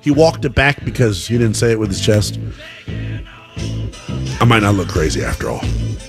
he walked it back because he didn't say it with his chest. I might not look crazy after all.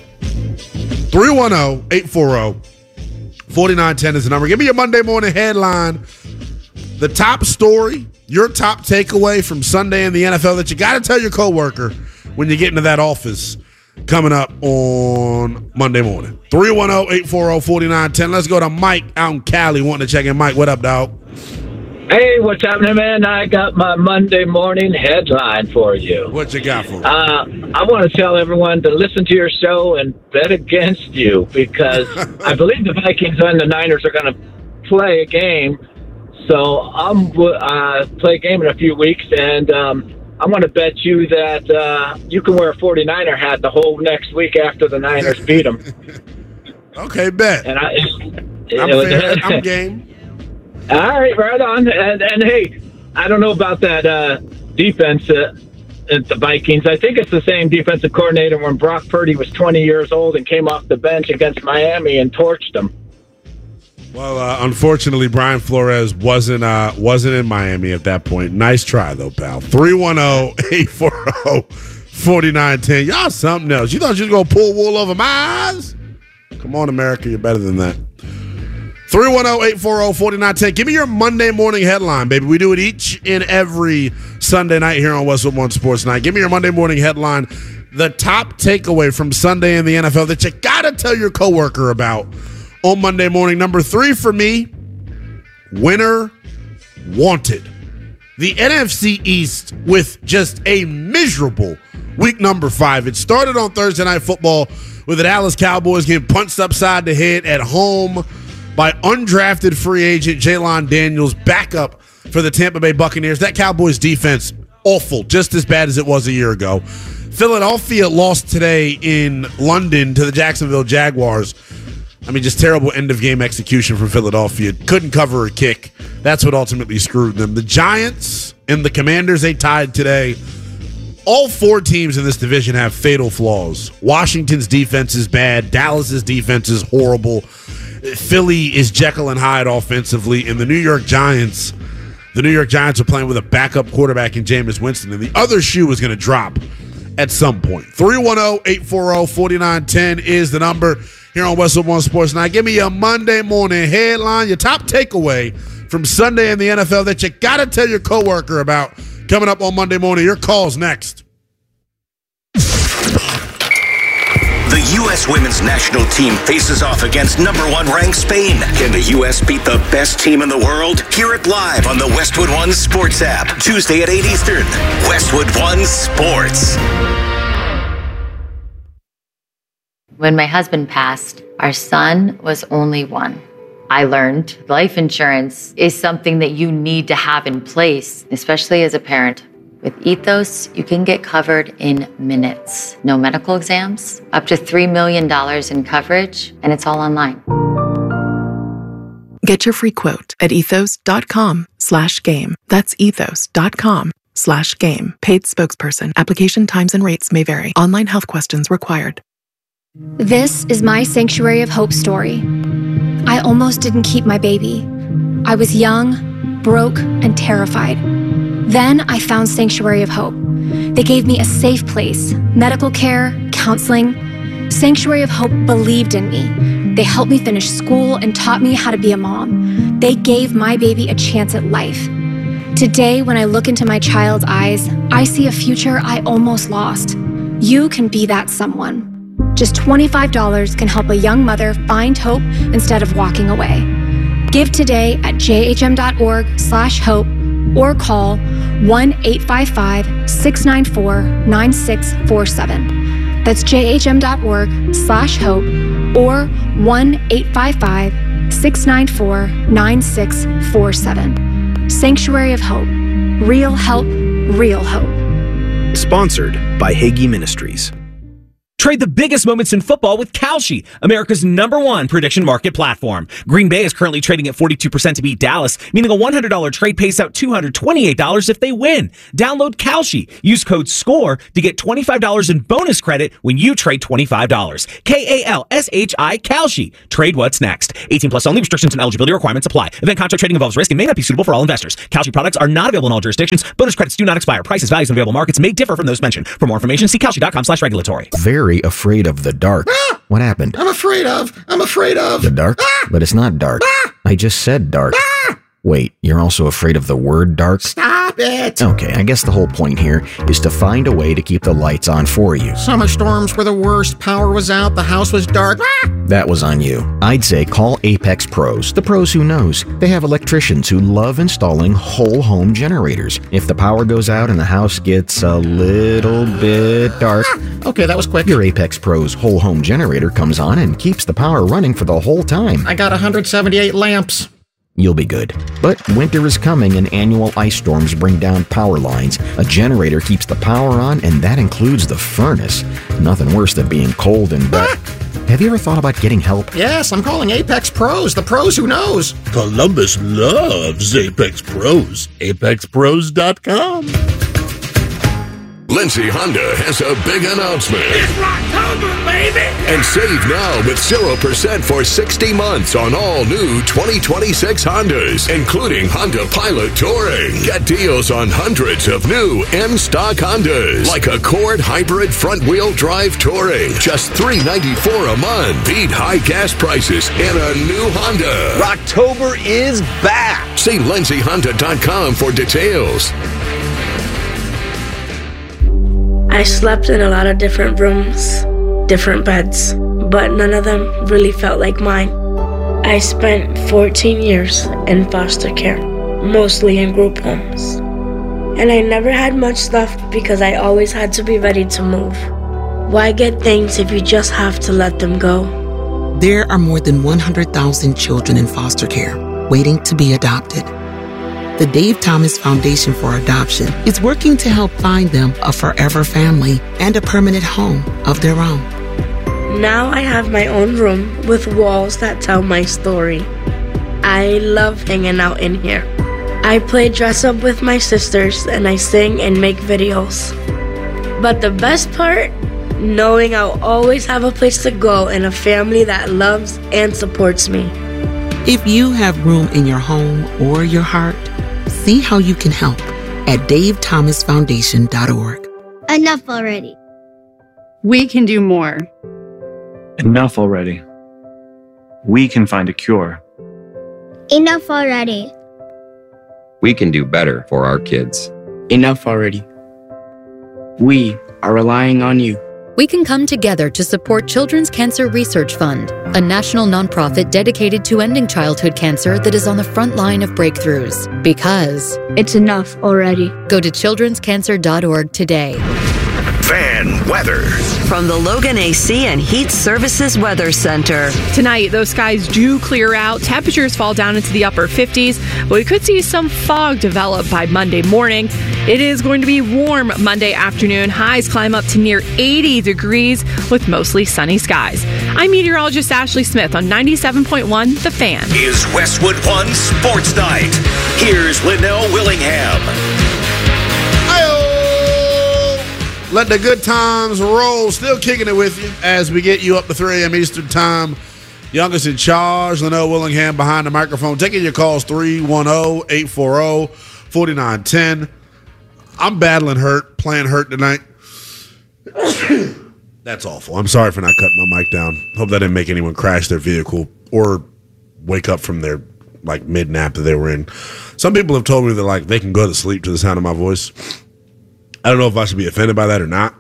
310-840-4910 is the number. Give me your Monday morning headline. The top story, your top takeaway from Sunday in the NFL that you got to tell your coworker when you get into that office coming up on Monday morning. 310-840-4910. Let's go to Mike out in Cali wanting to check in. Mike, what up, dog? Hey, what's happening, man? I got my Monday morning headline for you. What you got for me? I want to tell everyone to listen to your show and bet against you because I believe the Vikings and the Niners are going to play a game. So I'm play a game in a few weeks, and I'm going to bet you that you can wear a 49er hat the whole next week after the Niners beat them. Okay, bet. And I'm game. All right, right on. And hey, I don't know about that defense at the Vikings. I think it's the same defensive coordinator when Brock Purdy was 20 years old and came off the bench against Miami and torched them. Well, unfortunately, Brian Flores wasn't in Miami at that point. Nice try, though, pal. 310-840-4910. Y'all something else. You thought you was going to pull wool over my eyes? Come on, America. You're better than that. 310-840-4910. Give me your Monday morning headline, baby. We do it each and every Sunday night here on Westwood One Sports Night. Give me your Monday morning headline, the top takeaway from Sunday in the NFL that you got to tell your coworker about on Monday morning. Number 3 for me, winner wanted. The NFC East with just a miserable week number 5. It started on Thursday Night Football with the Dallas Cowboys getting punched upside the head at home by undrafted free agent Jalon Daniels, backup for the Tampa Bay Buccaneers. That Cowboys defense, awful, just as bad as it was a year ago. Philadelphia lost today in London to the Jacksonville Jaguars. I mean, just terrible end-of-game execution from Philadelphia. Couldn't cover a kick. That's what ultimately screwed them. The Giants and the Commanders, they tied today. All 4 teams in this division have fatal flaws. Washington's defense is bad. Dallas's defense is horrible. Philly is Jekyll and Hyde offensively. And the New York Giants are playing with a backup quarterback in Jameis Winston. And the other shoe is going to drop at some point. 310-840-4910 is the number here on Westwood One Sports Night. Give me your Monday morning headline, your top takeaway from Sunday in the NFL that you got to tell your coworker about coming up on Monday morning. Your call's next. The U.S. women's national team faces off against number 1 ranked Spain. Can the U.S. beat the best team in the world? Hear it live on the Westwood One Sports app. Tuesday at 8 Eastern. Westwood One Sports. When my husband passed, our son was only 1. I learned life insurance is something that you need to have in place, especially as a parent. With Ethos, you can get covered in minutes. No medical exams, up to $3 million in coverage, and it's all online. Get your free quote at ethos.com/game. That's ethos.com/game. Paid spokesperson. Application times and rates may vary. Online health questions required. This is my Sanctuary of Hope story. I almost didn't keep my baby. I was young, broke, and terrified. Then I found Sanctuary of Hope. They gave me a safe place, medical care, counseling. Sanctuary of Hope believed in me. They helped me finish school and taught me how to be a mom. They gave my baby a chance at life. Today, when I look into my child's eyes, I see a future I almost lost. You can be that someone. Just $25 can help a young mother find hope instead of walking away. Give today at jhm.org/hope or call 1-855-694-9647. That's jhm.org/hope or 1-855-694-9647. Sanctuary of Hope. Real help, real hope. Sponsored by Hagee Ministries. Trade the biggest moments in football with Kalshi, America's #1 prediction market platform. Green Bay is currently trading at 42% to beat Dallas, meaning a $100 trade pays out $228 if they win. Download Kalshi. Use code SCORE to get $25 in bonus credit when you trade $25. KALSHI Kalshi. Trade what's next. 18 plus only. Restrictions and eligibility requirements apply. Event contract trading involves risk and may not be suitable for all investors. Kalshi products are not available in all jurisdictions. Bonus credits do not expire. Prices, values, and available markets may differ from those mentioned. For more information, see kalshi.com/regulatory. Very afraid of the dark. What happened? I'm afraid of the dark? But it's not dark. I just said dark. Wait, you're also afraid of the word dark? Stop it! Okay, I guess the whole point here is to find a way to keep the lights on for you. Summer storms were the worst. Power was out. The house was dark. That was on you. I'd say call Apex Pros. The pros who knows. They have electricians who love installing whole home generators. If the power goes out and the house gets a little bit dark, Okay, that was quick. your Apex Pros whole home generator comes on and keeps the power running for the whole time. I got 178 lamps. You'll be good. But winter is coming and annual ice storms bring down power lines. A generator keeps the power on, and that includes the furnace. Nothing worse than being cold and Have you ever thought about getting help? Yes, I'm calling Apex Pros. The pros who knows. Columbus loves Apex Pros. ApexPros.com. Lindsay Honda has a big announcement. It's Rocktober, baby! And save now with 0% for 60 months on all new 2026 Hondas, including Honda Pilot Touring. Get deals on hundreds of new in-stock Hondas, like Accord Hybrid Front-Wheel Drive Touring. Just $394 a month. Beat high gas prices in a new Honda. Rocktober is back. See LindsayHonda.com for details. I slept in a lot of different rooms, different beds, but none of them really felt like mine. I spent 14 years in foster care, mostly in group homes. And I never had much stuff because I always had to be ready to move. Why get things if you just have to let them go? There are more than 100,000 children in foster care waiting to be adopted. The Dave Thomas Foundation for Adoption is working to help find them a forever family and a permanent home of their own. Now I have my own room with walls that tell my story. I love hanging out in here. I play dress up with my sisters and I sing and make videos. But the best part? Knowing I'll always have a place to go and a family that loves and supports me. If you have room in your home or your heart, see how you can help at davethomasfoundation.org. Enough already. We can do more. Enough already. We can find a cure. Enough already. We can do better for our kids. Enough already. We are relying on you. We can come together to support Children's Cancer Research Fund, a national nonprofit dedicated to ending childhood cancer that is on the front line of breakthroughs. Because it's enough already. Go to childrenscancer.org today. Fan weather. From the Logan AC and Heat Services Weather Center. Tonight, those skies do clear out. Temperatures fall down into the upper 50s, but we could see some fog develop by Monday morning. It is going to be warm Monday afternoon. Highs climb up to near 80 degrees with mostly sunny skies. I'm meteorologist Ashley Smith on 97.1 The Fan. Is Westwood One Sports Night. Here's Linnell Willingham. Let the good times roll. Still kicking it with you as we get you up to 3 a.m. Eastern Time. Youngest in charge, Linnell Willingham behind the microphone. Taking your calls 310-840-4910. I'm battling hurt, playing hurt tonight. That's awful. I'm sorry for not cutting my mic down. Hope that didn't make anyone crash their vehicle or wake up from their mid-nap that they were in. Some people have told me that they can go to sleep to the sound of my voice. I don't know if I should be offended by that or not.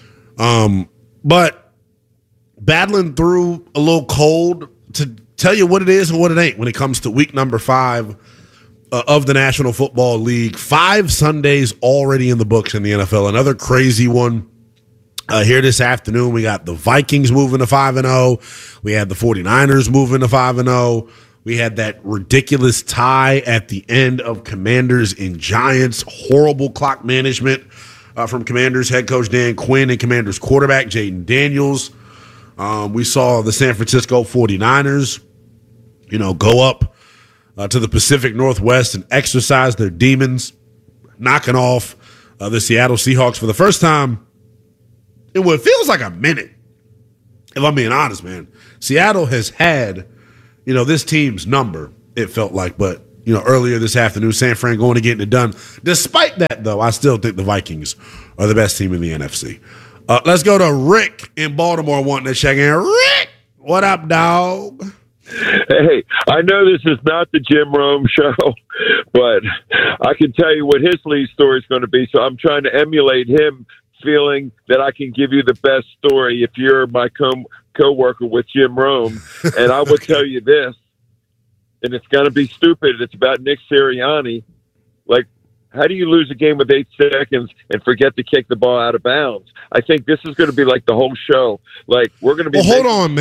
But battling through a little cold to tell you what it is and what it ain't when it comes to week number 5 of the National Football League. 5 Sundays already in the books in the NFL. Another crazy one. Here this afternoon, we got the Vikings moving to 5-0. We had the 49ers moving to 5-0. We had that ridiculous tie at the end of Commanders and Giants. Horrible clock management from Commanders head coach Dan Quinn and Commanders quarterback Jaden Daniels. We saw the San Francisco 49ers, go up to the Pacific Northwest and exercise their demons, knocking off the Seattle Seahawks for the first time in what feels like a minute. If I'm being honest, man, Seattle has had, this team's number, it felt like, but, earlier this afternoon, San Fran going to getting it done. Despite that, though, I still think the Vikings are the best team in the NFC. Let's go to Rick in Baltimore wanting to check in. Rick, what up, dog? Hey, I know this is not the Jim Rome show, but I can tell you what his lead story is going to be, so I'm trying to emulate him, feeling that I can give you the best story if you're my co-worker with Jim Rome. And I will tell you this, and it's going to be stupid. It's about Nick Sirianni. Like, how do you lose a game with 8 seconds and forget to kick the ball out of bounds? I think this is going to be like the whole show. Like, we're going to be. Well, hold on,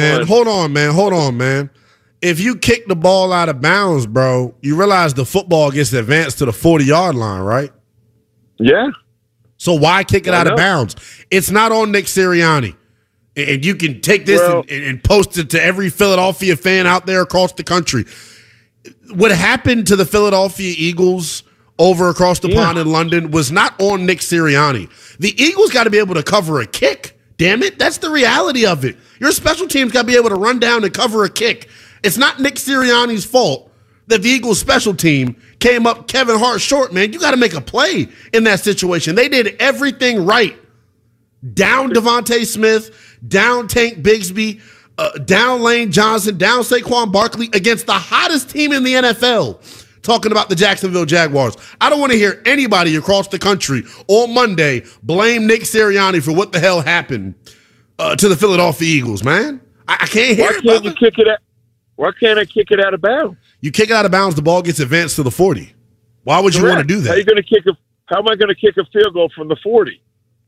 man. If you kick the ball out of bounds, bro, you realize the football gets advanced to the 40-yard line, right? Yeah. So why kick it out of bounds? It's not on Nick Sirianni. And you can take this and post it to every Philadelphia fan out there across the country. What happened to the Philadelphia Eagles over across the pond in London was not on Nick Sirianni. The Eagles got to be able to cover a kick. Damn it. That's the reality of it. Your special teams got to be able to run down and cover a kick. It's not Nick Sirianni's fault that the Eagles special team came up Kevin Hart short, man. You got to make a play in that situation. They did everything right. Down Devontae Smith, down Tank Bigsby, down Lane Johnson, down Saquon Barkley against the hottest team in the NFL. Talking about the Jacksonville Jaguars. I don't want to hear anybody across the country on Monday blame Nick Sirianni for what the hell happened to the Philadelphia Eagles, man. I can't hear it, brother. Why can't I kick it out of bounds? You kick it out of bounds, the ball gets advanced to the 40. Why would you want to do that? How am I going to kick a field goal from the 40?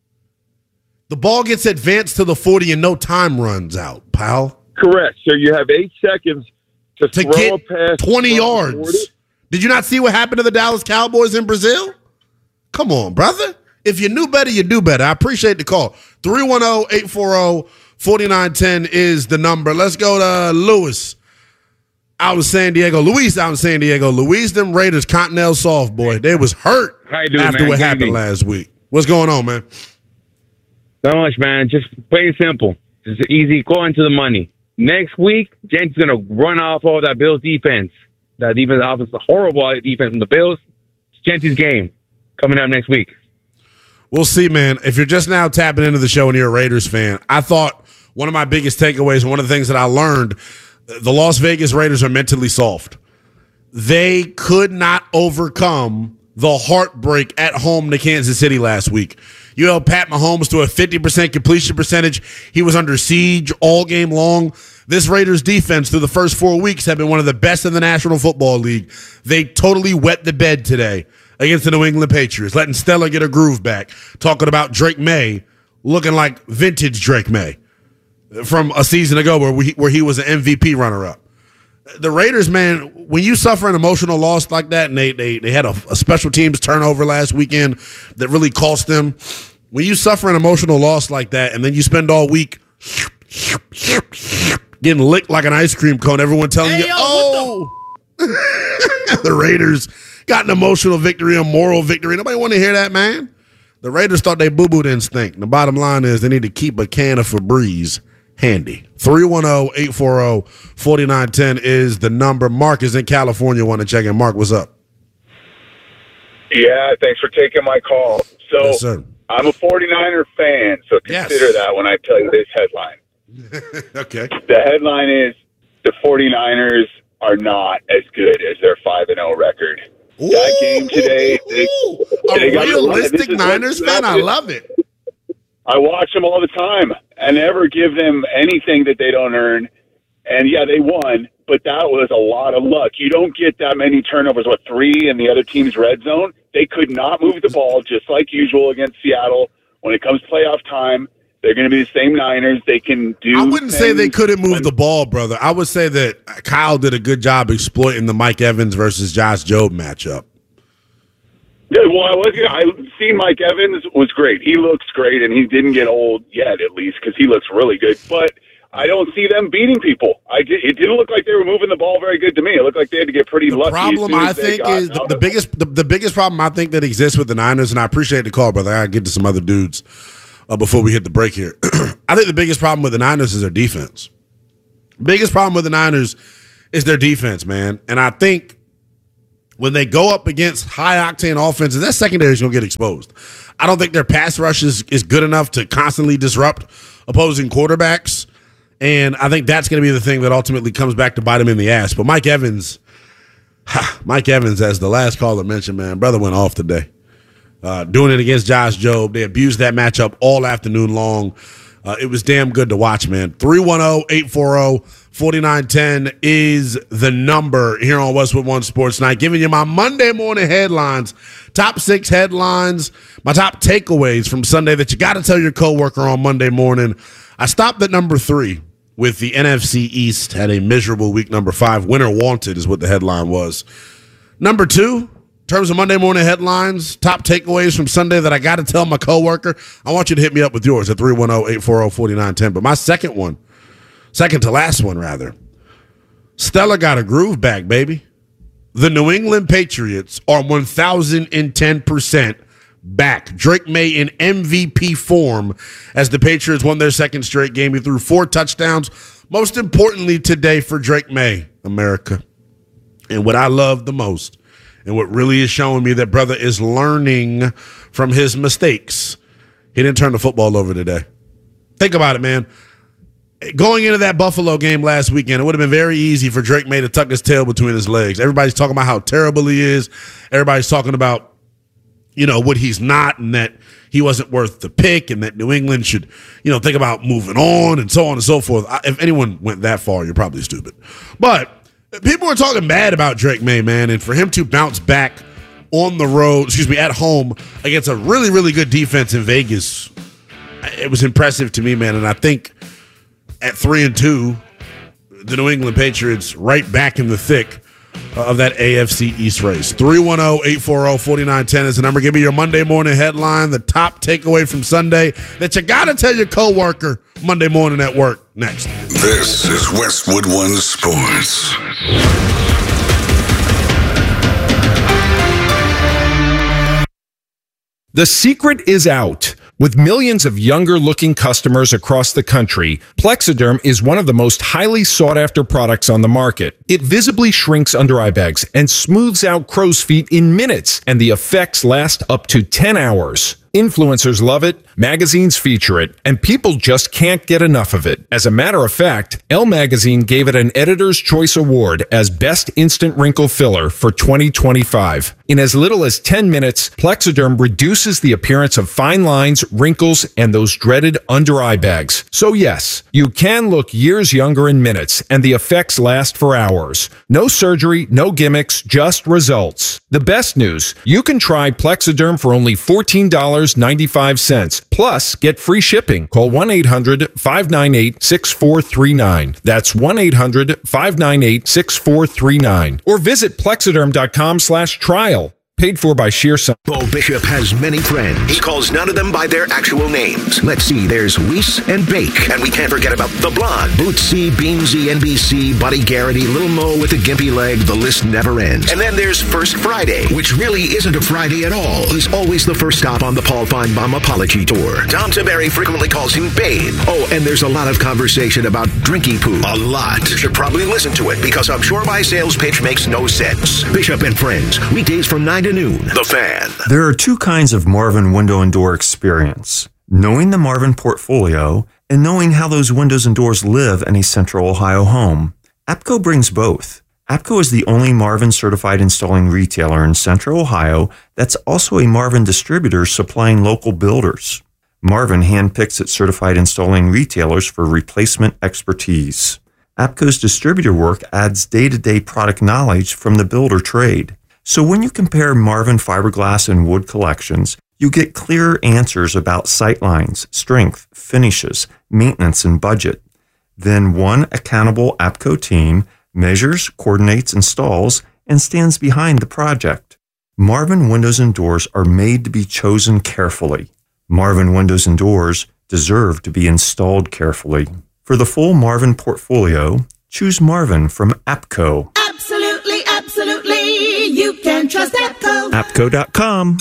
The ball gets advanced to the 40 and no time runs out, pal. Correct. So you have 8 seconds to throw get a pass 20 yards. Did you not see what happened to the Dallas Cowboys in Brazil? Come on, brother. If you knew better, you do better. I appreciate the call. 310-840-4910 is the number. Let's go to Lewis out of San Diego. Luis out in San Diego. Luis, them Raiders, Continental soft, boy. They was hurt after what happened last week. What's going on, man? Not much, man. Just plain and simple. Just easy. Go into the money. Next week, Jen's going to run off all that Bills defense. That defense, offense, the horrible defense from the Bills. It's Jen's game coming up next week. We'll see, man. If you're just now tapping into the show and you're a Raiders fan, I thought one of my biggest takeaways and one of the things that I learned, the Las Vegas Raiders are mentally soft. They could not overcome the heartbreak at home to Kansas City last week. You held Pat Mahomes to a 50% completion percentage. He was under siege all game long. This Raiders defense through the first 4 weeks have been one of the best in the National Football League. They totally wet the bed today against the New England Patriots, letting Stella get her groove back, talking about Drake May looking like vintage Drake May from a season ago where he was an MVP runner-up. The Raiders, man, when you suffer an emotional loss like that, and they had a special teams turnover last weekend that really cost them, when you suffer an emotional loss like that and then you spend all week getting licked like an ice cream cone, everyone telling you, the Raiders got an emotional victory, a moral victory. Nobody want to hear that, man. The Raiders thought they boo-boo didn't stink. The bottom line is they need to keep a can of Febreze handy. 310-840-4910 is the number. Mark is in California. Want to check in. Mark, what's up? Yeah, thanks for taking my call. So Yes, sir. I'm a 49er fan, so consider that when I tell you this headline. Okay. The headline is the 49ers are not as good as their 5-0 record. That game today, a realistic Niners fan? I love it. I watch them all the time. I never give them anything that they don't earn. And, yeah, they won, but that was a lot of luck. You don't get that many turnovers, 3 in the other team's red zone? They could not move the ball, just like usual against Seattle. When it comes to playoff time, they're going to be the same Niners. They can do I wouldn't say they couldn't move the ball, brother. I would say that Kyle did a good job exploiting the Mike Evans versus Josh Jobe matchup. Yeah, well, I seen Mike Evans was great. He looks great, and he didn't get old yet, at least, because he looks really good. But I don't see them beating people. It didn't look like they were moving the ball very good to me. It looked like they had to get pretty lucky. Problem I think is the biggest problem I think that exists with the Niners, and I appreciate the call, brother. I gotta get to some other dudes before we hit the break here. I think the biggest problem with the Niners is their defense. Biggest problem with the Niners is their defense, man. And I think when they go up against high-octane offenses, that secondary is going to get exposed. I don't think their pass rush is good enough to constantly disrupt opposing quarterbacks, and I think that's going to be the thing that ultimately comes back to bite them in the ass. But Mike Evans, as the last caller mentioned, man, brother went off today. Doing it against Josh Jobe. They abused that matchup all afternoon long. It was damn good to watch, man. 310-840-4910 is the number here on Westwood One Sports Night. Giving you my Monday morning headlines, top 6 headlines, my top takeaways from Sunday that you got to tell your coworker on Monday morning. I stopped at number 3 with the NFC East. Had a miserable week. Number 5, winner wanted is what the headline was. Number 2, in terms of Monday morning headlines, top takeaways from Sunday that I got to tell my coworker, I want you to hit me up with yours at 310-840-4910. But my second to last one, rather. Stella got a groove back, baby. The New England Patriots are 1,010% back. Drake May in MVP form as the Patriots won their second straight game. He threw 4 touchdowns. Most importantly today for Drake May, America. And what I love the most, and what really is showing me that brother is learning from his mistakes, he didn't turn the football over today. Think about it, man. Going into that Buffalo game last weekend, it would have been very easy for Drake May to tuck his tail between his legs. Everybody's talking about how terrible he is. Everybody's talking about, what he's not, and that he wasn't worth the pick, and that New England should, think about moving on, and so on and so forth. If anyone went that far, you're probably stupid. But people were talking bad about Drake May, man, and for him to bounce back on the road, at home against a really, really good defense in Vegas, it was impressive to me, man. And I think at 3-2, the New England Patriots right back in the thick of that AFC East race. 310-840-4910 is the number. Give me your Monday morning headline, the top takeaway from Sunday that you got to tell your coworker Monday morning at work. Next. This is Westwood One Sports. The secret is out. With millions of younger-looking customers across the country, Plexiderm is one of the most highly sought-after products on the market. It visibly shrinks under-eye bags and smooths out crow's feet in minutes, and the effects last up to 10 hours. Influencers love it, magazines feature it, and people just can't get enough of it. As a matter of fact, Elle Magazine gave it an Editor's Choice Award as Best Instant Wrinkle Filler for 2025. In as little as 10 minutes, Plexiderm reduces the appearance of fine lines, wrinkles, and those dreaded under-eye bags. So yes, you can look years younger in minutes, and the effects last for hours. No surgery, no gimmicks, just results. The best news, you can try Plexiderm for only $14.95. Plus, get free shipping. Call 1-800-598-6439. That's 1-800-598-6439. Or visit Plexiderm.com/trial. Paid for by Shearson. Bo Bishop has many friends. He calls none of them by their actual names. Let's see, there's Weiss and Bake. And we can't forget about the Blonde. Bootsy, Beamsy, NBC, Buddy Garrity, Lil Mo with a gimpy leg. The list never ends. And then there's First Friday, which really isn't a Friday at all. He's always the first stop on the Paul Feinbaum apology tour. Tom Tiberi frequently calls him Babe. Oh, and there's a lot of conversation about drinky poo. A lot. You should probably listen to it, because I'm sure my sales pitch makes no sense. Bishop and Friends, weekdays from 9 to noon. The Fan. There are two kinds of Marvin window and door experience: knowing the Marvin portfolio and knowing how those windows and doors live in a Central Ohio home. APCO brings both. APCO is the only Marvin certified installing retailer in Central Ohio that's also a Marvin distributor supplying local builders. Marvin handpicks its certified installing retailers for replacement expertise. APCO's distributor work adds day-to-day product knowledge from the builder trade. So when you compare Marvin fiberglass and wood collections, you get clearer answers about sightlines, strength, finishes, maintenance, and budget. Then one accountable APCO team measures, coordinates, installs, and stands behind the project. Marvin windows and doors are made to be chosen carefully. Marvin windows and doors deserve to be installed carefully. For the full Marvin portfolio, choose Marvin from APCO. Absolutely, absolutely. You can trust APCO. APCO.com.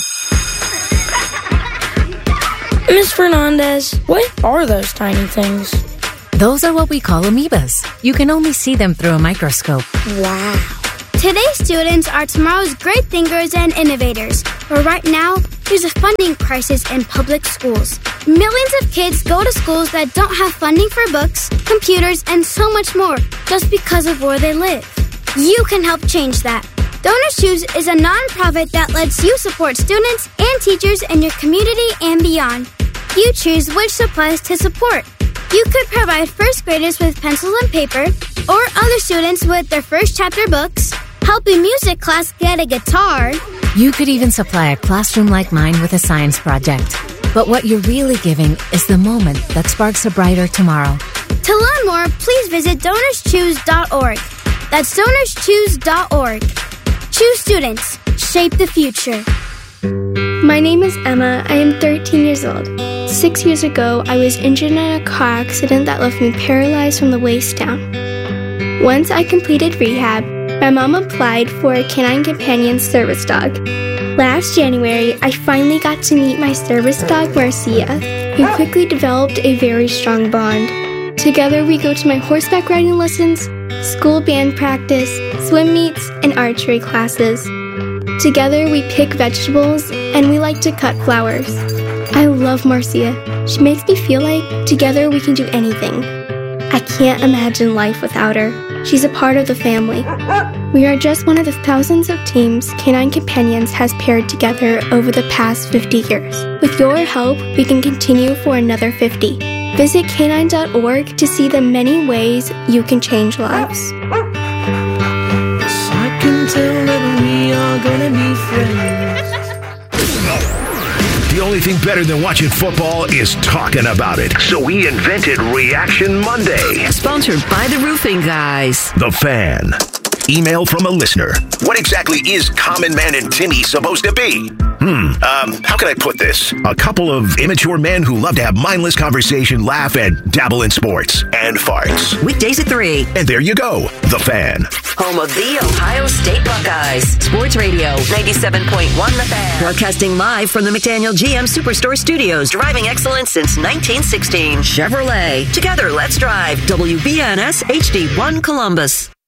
Miss Fernandez, what are those tiny things? Those are what we call amoebas. You can only see them through a microscope. Wow. Today's students are tomorrow's great thinkers and innovators. But right now, there's a funding crisis in public schools. Millions of kids go to schools that don't have funding for books, computers, and so much more just because of where they live. You can help change that. Donors Choose is a nonprofit that lets you support students and teachers in your community and beyond. You choose which supplies to support. You could provide first graders with pencils and paper, or other students with their first chapter books, help a music class get a guitar. You could even supply a classroom like mine with a science project. But what you're really giving is the moment that sparks a brighter tomorrow. To learn more, please visit DonorsChoose.org. That's DonorsChoose.org. Choose students. Shape the future. My name is Emma. I am 13 years old. 6 years ago, I was injured in a car accident that left me paralyzed from the waist down. Once I completed rehab, my mom applied for a Canine Companion service dog. Last January, I finally got to meet my service dog, Marcia. We quickly developed a very strong bond. Together, we go to my horseback riding lessons, school band practice, swim meets, and archery classes. Together, we pick vegetables, and we like to cut flowers. I love Marcia. She makes me feel like together we can do anything. I can't imagine life without her. She's a part of the family. We are just one of the thousands of teams Canine Companions has paired together over the past 50 years. With your help, we can continue for another 50. Visit canine.org to see the many ways you can change lives. I can tell that we are gonna be friends. The only thing better than watching football is talking about it. So we invented Reaction Monday. Sponsored by the Roofing Guys. The Fan. Email from a listener. What exactly is Common Man and Timmy supposed to be? How can I put this? A couple of immature men who love to have mindless conversation, laugh, and dabble in sports. And farts. Weekdays at 3. And there you go. The Fan. Home of the Ohio State Buckeyes. Sports Radio 97.1 The Fan. Broadcasting live from the McDaniel GM Superstore Studios. Driving excellence since 1916. Chevrolet. Together, let's drive. WBNS HD1 Columbus.